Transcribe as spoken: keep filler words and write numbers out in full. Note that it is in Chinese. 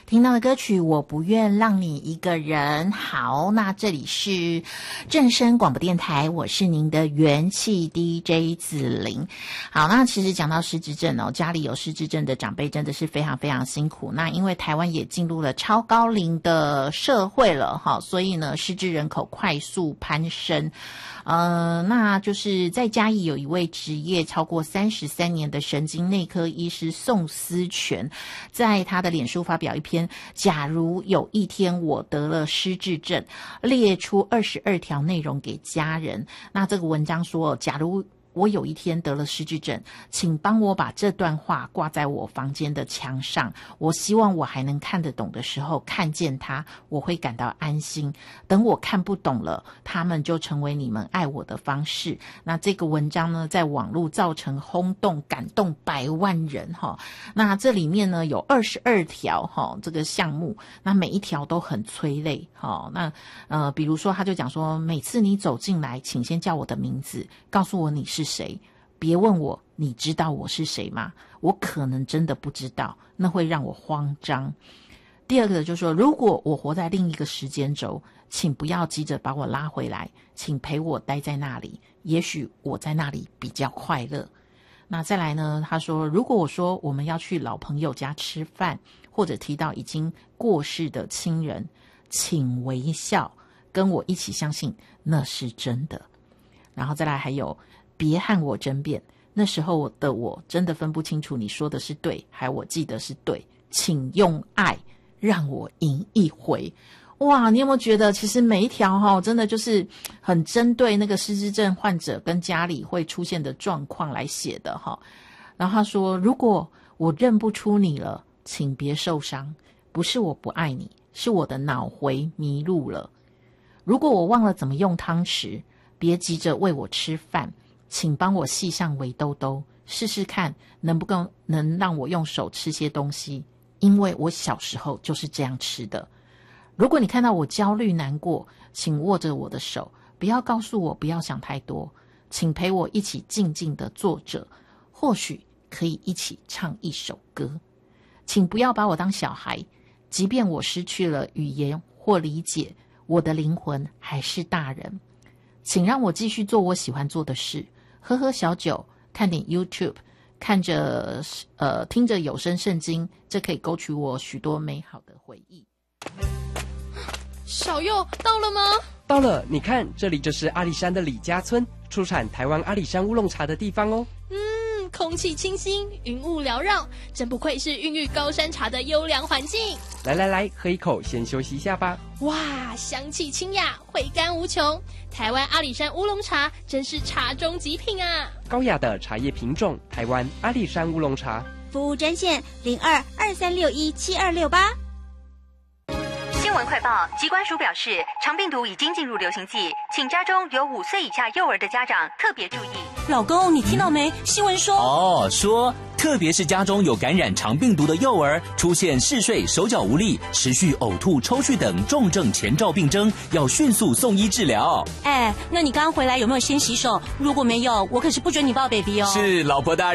听到的歌曲我不愿让你一个人。好，那这里是正声广播电台，我是您的元气 D J 子玲。好，那其实讲到失智症哦，家里有失智症的长辈真的是非常非常辛苦。那因为台湾也进入了超高龄的社会了哈，所以呢失智人口快速攀升。呃，那就是在嘉义有一位职业超过三十三年的神经内科医师宋思全，在他的脸书发表一篇假如有一天我得了失智症，列出二十二条内容给家人。那这个文章说，假如我有一天得了失智症，请帮我把这段话挂在我房间的墙上，我希望我还能看得懂的时候看见它，我会感到安心。等我看不懂了，他们就成为你们爱我的方式。那这个文章呢，在网络造成轰动，感动百万人哈。那这里面呢有二十二条哈，这个项目，那每一条都很催泪哈。那呃，比如说他就讲说，每次你走进来，请先叫我的名字，告诉我你是是谁，别问我你知道我是谁吗？我可能真的不知道，那会让我慌张。第二个就是说，如果我活在另一个时间轴，请不要急着把我拉回来，请陪我待在那里，也许我在那里比较快乐。那再来呢，他说，如果我说我们要去老朋友家吃饭，或者提到已经过世的亲人，请微笑，跟我一起相信那是真的。然后再来还有，别和我争辩，那时候的我真的分不清楚你说的是对还我记得是对，请用爱让我赢一回。哇，你有没有觉得其实每一条齁真的就是很针对那个失智症患者跟家里会出现的状况来写的齁。然后他说，如果我认不出你了，请别受伤，不是我不爱你，是我的脑回迷路了。如果我忘了怎么用汤匙，别急着喂我吃饭，请帮我系上围兜兜，试试看能不能能让我用手吃些东西，因为我小时候就是这样吃的。如果你看到我焦虑难过，请握着我的手，不要告诉我不要想太多，请陪我一起静静地坐着，或许可以一起唱一首歌。请不要把我当小孩，即便我失去了语言或理解，我的灵魂还是大人。请让我继续做我喜欢做的事，喝喝小酒，看点 YouTube， 看着呃听着有声圣经，这可以勾起我许多美好的回忆。 小佑到了吗？ 到了，你看，这里就是阿里山的李家村，出产台湾阿里山乌龙茶的地方哦。 嗯，空气清新，云雾缭绕，真不愧是孕育高山茶的优良环境。 来来来，喝一口，先休息一下吧。 哇，香气清雅，回甘无穷。台湾阿里山乌龙茶真是茶中极品啊！ 高雅的茶叶品种，台湾阿里山乌龙茶。 服务专线零二二三六一七二六八。 新闻快报，疾管署表示，肠病毒已经进入流行季，请家中有五岁以下幼儿的家长特别注意。 老公，你听到没？新闻说哦，说特别是家中有感染肠病毒的幼儿，出现嗜睡、手脚无力、持续呕吐、抽搐等重症前兆病征，要迅速送医治疗。 哎，那你刚刚回来有没有先洗手？如果没有，我可是不准你抱 baby 哦。 是，老婆大人。